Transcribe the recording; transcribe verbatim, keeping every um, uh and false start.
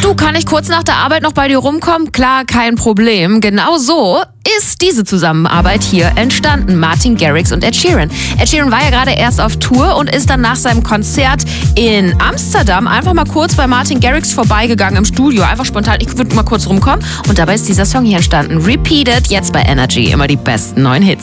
Du, kann ich kurz nach der Arbeit noch bei dir rumkommen? Klar, kein Problem. Genau so ist diese Zusammenarbeit hier entstanden. Martin Garrix und Ed Sheeran. Ed Sheeran war ja gerade erst auf Tour und ist dann nach seinem Konzert in Amsterdam einfach mal kurz bei Martin Garrix vorbeigegangen im Studio. Einfach spontan, ich würde mal kurz rumkommen. Und dabei ist dieser Song hier entstanden. Repeated, jetzt bei Energy. Immer die besten neuen Hits.